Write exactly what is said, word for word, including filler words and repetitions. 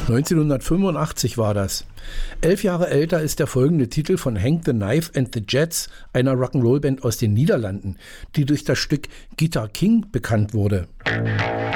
neunzehnhundertfünfundachtzig war das. Elf Jahre älter ist der folgende Titel von Hank the Knife and the Jets, einer Rock'n'Roll-Band aus den Niederlanden, die durch das Stück Guitar King bekannt wurde.